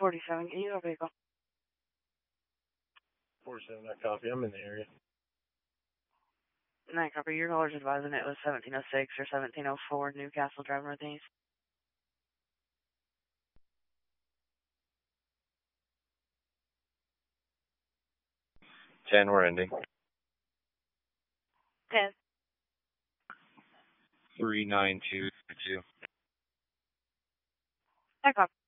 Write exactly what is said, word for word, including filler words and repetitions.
forty-seven, can you go vehicle? forty-seven, I copy. I'm in the area. nine copy. Your caller's advising it was seventeen oh six or seventeen oh four Newcastle Drive Northeast. ten, we're ending. ten. three nine two two. nine copy.